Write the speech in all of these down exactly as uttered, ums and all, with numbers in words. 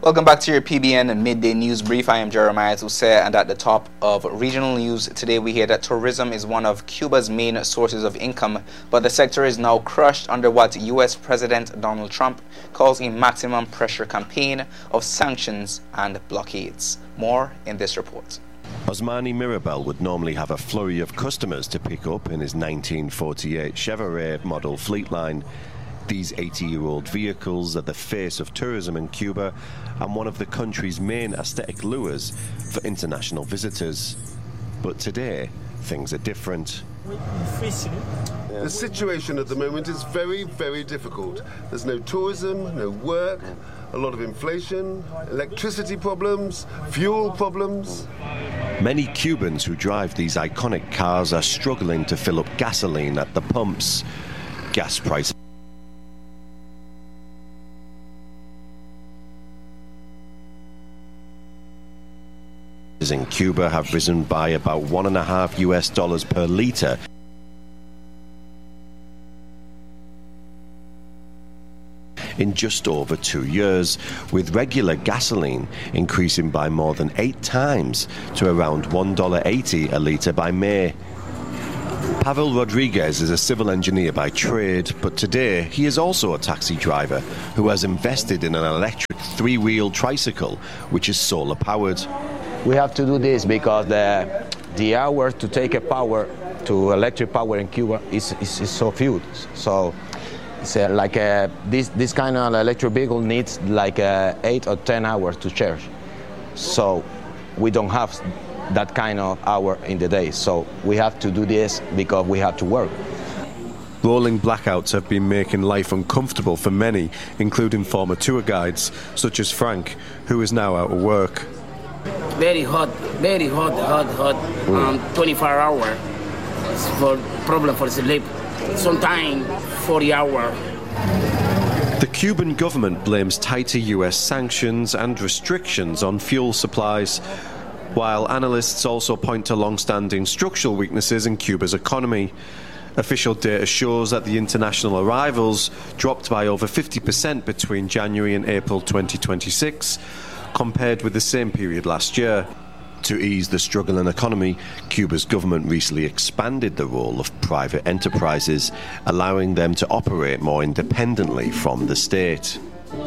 Welcome back to your P B N Midday News Brief. I am Jeremiah Toussaint, and at the top of regional news today, we hear that tourism is one of Cuba's main sources of income, but the sector is now crushed under what U S President Donald Trump calls a maximum pressure campaign of sanctions and blockades. More in this report. Osmani Mirabel would normally have a flurry of customers to pick up in his nineteen forty-eight Chevrolet model Fleetline. These eighty-year-old vehicles are the face of tourism in Cuba and one of the country's main aesthetic lures for international visitors. But today, things are different. The situation at the moment is very, very difficult. There's no tourism, no work, a lot of inflation, electricity problems, fuel problems. Many Cubans who drive these iconic cars are struggling to fill up gasoline at the pumps. Gas prices in Cuba have risen by about one and a half U S dollars per litre. In just over two years, with regular gasoline increasing by more than eight times to around one dollar eighty a litre by May. Pavel Rodriguez is a civil engineer by trade, but today he is also a taxi driver who has invested in an electric three-wheel tricycle which is solar-powered. We have to do this because the, the hours to take a power to electric power in Cuba is, is, is so few. So it's uh, like a, this, this kind of electric vehicle needs like uh, eight or ten hours to charge. So we don't have that kind of hour in the day. So we have to do this because we have to work. Rolling blackouts have been making life uncomfortable for many, including former tour guides, such as Frank, who is now out of work. Very hot, very hot, hot, hot, um, twenty-four hours for problem for sleep. Sometimes forty hours. The Cuban government blames tighter U S sanctions and restrictions on fuel supplies, while analysts also point to long-standing structural weaknesses in Cuba's economy. Official data shows that the international arrivals dropped by over fifty percent between January and April twenty twenty-six, compared with the same period last year. To ease the struggling economy, Cuba's government recently expanded the role of private enterprises, allowing them to operate more independently from the state.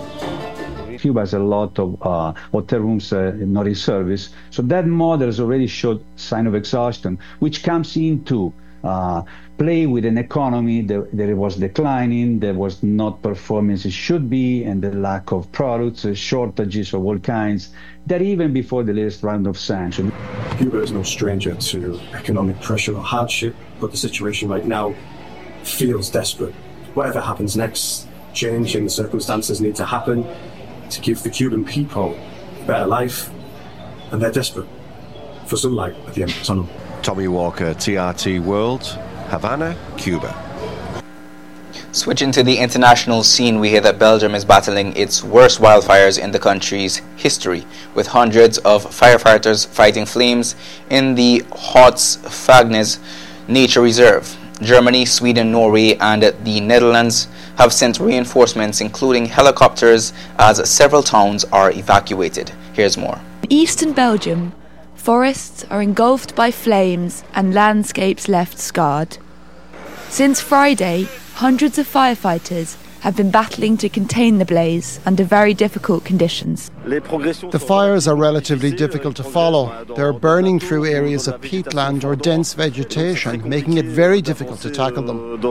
Cuba has a lot of uh, hotel rooms uh, not in service, so that model has already showed sign of exhaustion, which comes into uh, play with an economy that, that was declining, that was not performing as it should be, and the lack of products, uh, shortages of all kinds, that even before the latest round of sanctions. Cuba is no stranger to economic pressure or hardship, but the situation right now feels desperate. Whatever happens next, change in the circumstances need to happen to give the Cuban people a better life, and they're desperate for sunlight at the end of the tunnel. Tommy Walker, T R T World, Havana, Cuba. Switching to the international scene, we hear that Belgium is battling its worst wildfires in the country's history, with hundreds of firefighters fighting flames in the Hoogevaagens Nature Reserve. Germany, Sweden, Norway, and the Netherlands have sent reinforcements, including helicopters, as several towns are evacuated. Here's more. In eastern Belgium, forests are engulfed by flames and landscapes left scarred. Since Friday, hundreds of firefighters have been battling to contain the blaze under very difficult conditions. The fires are relatively difficult to follow. They're burning through areas of peatland or dense vegetation, making it very difficult to tackle them.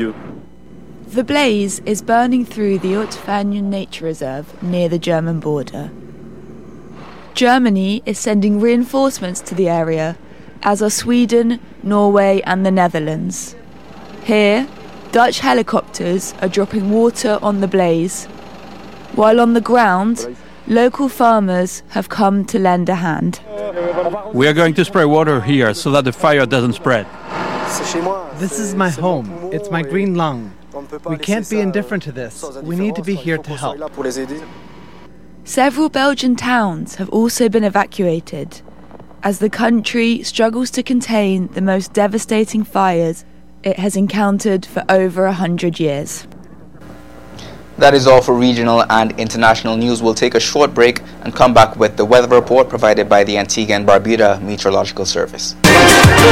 The blaze is burning through the Hoogevaagens Nature Reserve near the German border. Germany is sending reinforcements to the area, as are Sweden, Norway and the Netherlands. Here, Dutch helicopters are dropping water on the blaze, while on the ground, local farmers have come to lend a hand. We are going to spray water here so that the fire doesn't spread. This is my home. It's my green lung. We can't be indifferent to this. We need to be here to help. Several Belgian towns have also been evacuated, as the country struggles to contain the most devastating fires it has encountered for over a hundred years. That is all for regional and international news. We'll take a short break and come back with the weather report provided by the Antigua and Barbuda Meteorological Service.